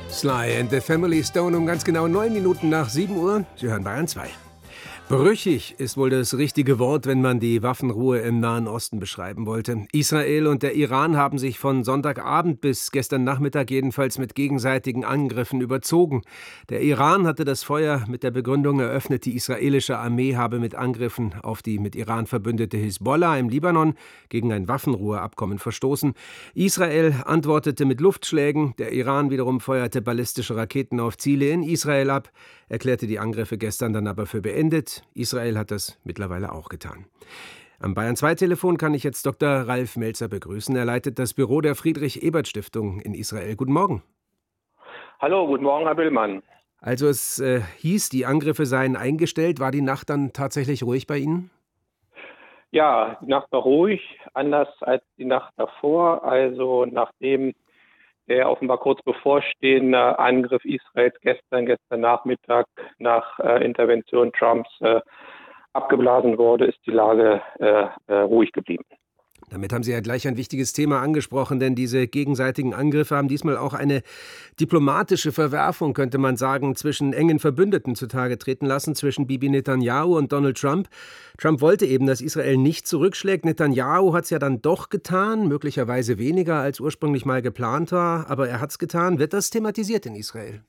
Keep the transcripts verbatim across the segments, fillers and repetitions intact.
Sly and the Family Stone um ganz genau neun Minuten nach sieben Uhr. Sie hören Bayern zwei. Brüchig ist wohl das richtige Wort, wenn man die Waffenruhe im Nahen Osten beschreiben wollte. Israel und der Iran haben sich von Sonntagabend bis gestern Nachmittag jedenfalls mit gegenseitigen Angriffen überzogen. Der Iran hatte das Feuer mit der Begründung eröffnet, die israelische Armee habe mit Angriffen auf die mit Iran verbündete Hisbollah im Libanon gegen ein Waffenruheabkommen verstoßen. Israel antwortete mit Luftschlägen. Der Iran wiederum feuerte ballistische Raketen auf Ziele in Israel ab, erklärte die Angriffe gestern dann aber für beendet. Israel hat das mittlerweile auch getan. Am Bayern zwei Telefon kann ich jetzt Doktor Ralf Melzer begrüßen. Er leitet das Büro der Friedrich-Ebert-Stiftung in Israel. Guten Morgen. Hallo, guten Morgen, Herr Billmann. Also es äh, hieß, die Angriffe seien eingestellt. War die Nacht dann tatsächlich ruhig bei Ihnen? Ja, die Nacht war ruhig, anders als die Nacht davor. Also nachdem der offenbar kurz bevorstehende Angriff Israels gestern, gestern Nachmittag nach äh, Intervention Trumps äh, abgeblasen wurde, ist die Lage äh, äh, ruhig geblieben. Damit haben Sie ja gleich ein wichtiges Thema angesprochen, denn diese gegenseitigen Angriffe haben diesmal auch eine diplomatische Verwerfung, könnte man sagen, zwischen engen Verbündeten zutage treten lassen, zwischen Bibi Netanyahu und Donald Trump. Trump wollte eben, dass Israel nicht zurückschlägt. Netanyahu hat es ja dann doch getan, möglicherweise weniger als ursprünglich mal geplant war, aber er hat es getan. Wird das thematisiert in Israel?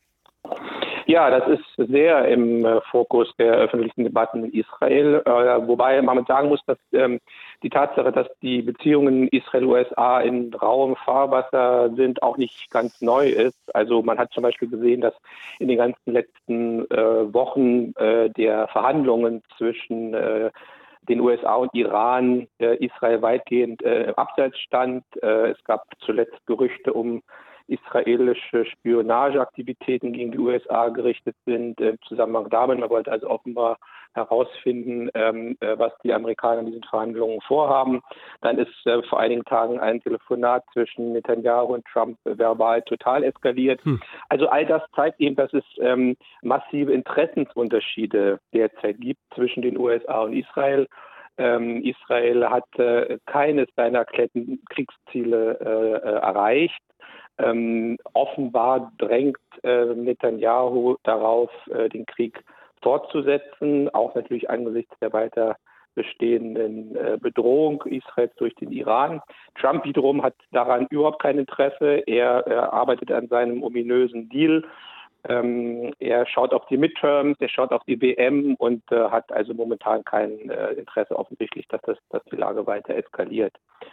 Ja, das ist sehr im äh, Fokus der öffentlichen Debatten in Israel, äh, wobei man sagen muss, dass ähm, die Tatsache, dass die Beziehungen Israel-U S A in rauem Fahrwasser sind, auch nicht ganz neu ist. Also man hat zum Beispiel gesehen, dass in den ganzen letzten äh, Wochen äh, der Verhandlungen zwischen äh, den U S A und Iran äh, Israel weitgehend äh, abseits stand. Äh, es gab zuletzt Gerüchte um israelische Spionageaktivitäten gegen die U S A gerichtet sind, im Zusammenhang damit. Man wollte also offenbar herausfinden, ähm, äh, was die Amerikaner in diesen Verhandlungen vorhaben. Dann ist äh, vor einigen Tagen ein Telefonat zwischen Netanyahu und Trump äh, verbal total eskaliert. Hm. Also all das zeigt eben, dass es ähm, massive Interessensunterschiede derzeit gibt zwischen den U S A und Israel. Ähm, Israel hat äh, keines seiner erklärten Kriegsziele äh, äh, erreicht. Ähm, offenbar drängt äh, Netanyahu darauf, äh, den Krieg fortzusetzen, auch natürlich angesichts der weiter bestehenden äh, Bedrohung Israels durch den Iran. Trump wiederum hat daran überhaupt kein Interesse. Er, er arbeitet an seinem ominösen Deal. Ähm, er schaut auf die Midterms, er schaut auf die W M und äh, hat also momentan kein äh, Interesse offensichtlich, dass, das, dass die Lage weiter eskaliert.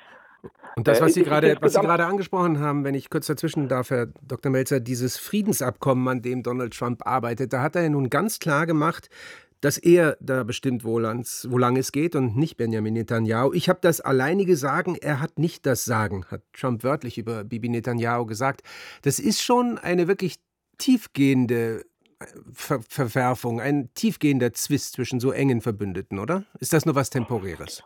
Und das, was Sie gerade, was Sie gerade angesprochen haben, wenn ich kurz dazwischen darf, Herr Doktor Melzer, dieses Friedensabkommen, an dem Donald Trump arbeitet, da hat er ja nun ganz klar gemacht, dass er da bestimmt, wo lang es geht und nicht Benjamin Netanyahu. Ich habe das alleinige Sagen, er hat nicht das Sagen, hat Trump wörtlich über Bibi Netanyahu gesagt. Das ist schon eine wirklich tiefgehende Ver- Verwerfung, ein tiefgehender Zwist zwischen so engen Verbündeten, oder? Ist das nur was Temporäres?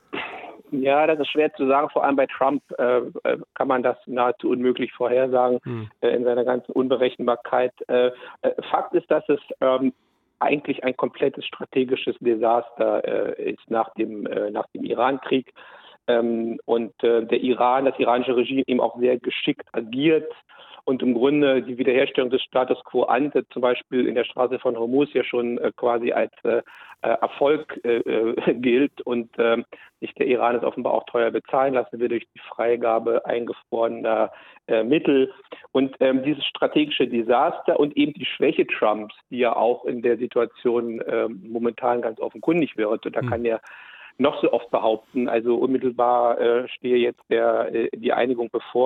Ja, das ist schwer zu sagen. Vor allem bei Trump äh, kann man das nahezu unmöglich vorhersagen, hm. äh, in seiner ganzen Unberechenbarkeit. Äh, äh, Fakt ist, dass es ähm, eigentlich ein komplettes strategisches Desaster äh, ist nach dem, äh, nach dem Iran-Krieg. Ähm, und äh, der Iran, das iranische Regime eben auch sehr geschickt agiert und im Grunde die Wiederherstellung des Status quo ante, zum Beispiel in der Straße von Hormuz, ja schon äh, quasi als äh, Erfolg äh, äh, gilt und äh, sich der Iran es offenbar auch teuer bezahlen lassen will durch die Freigabe eingefrorener äh, Mittel. Und ähm, dieses strategische Desaster und eben die Schwäche Trumps, die ja auch in der Situation äh, momentan ganz offenkundig wird, und da kann ja noch so oft behaupten, also unmittelbar äh, stehe jetzt der, äh, die Einigung bevor.